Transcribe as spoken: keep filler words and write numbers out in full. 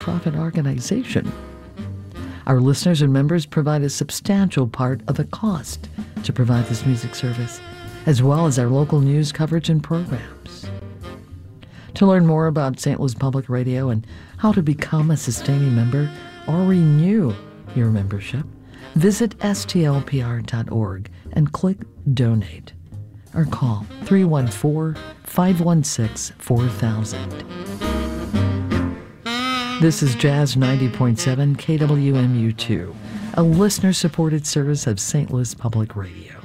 nonprofit organization. Our listeners and members provide a substantial part of the cost to provide this music service, as well as our local news coverage and programs. To learn more about Saint Louis Public Radio and how to become a sustaining member or renew your membership, visit S T L P R dot org and click Donate, or call three one four, five one six, four thousand. This is Jazz ninety point seven K W M U two, a listener-supported service of Saint Louis Public Radio.